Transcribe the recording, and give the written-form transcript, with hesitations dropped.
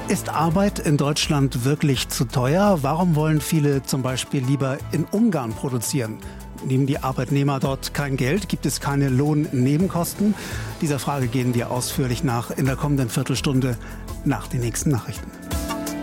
Ist Arbeit in Deutschland wirklich zu teuer? Warum wollen viele zum Beispiel lieber in Ungarn produzieren? Nehmen die Arbeitnehmer dort kein Geld? Gibt es keine Lohnnebenkosten? Dieser Frage gehen wir ausführlich nach in der kommenden Viertelstunde nach den nächsten Nachrichten.